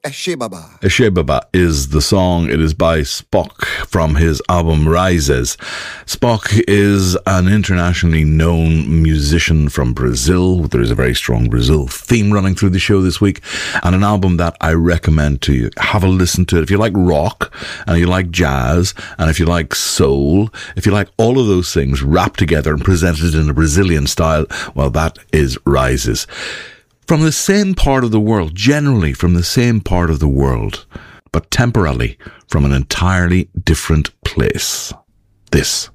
Eshebaba. Eshebaba is the song. It is by Spock from his album Rises. Spock is an internationally known musician from Brazil. There is a very strong Brazil theme running through the show this week, and an album that I recommend to you. Have a listen to it. If you like rock, and you like jazz, and if you like soul, if you like all of those things wrapped together and presented in a Brazilian style, well, that is Rises. From the same part of the world, generally from the same part of the world, but temporarily from an entirely different place. This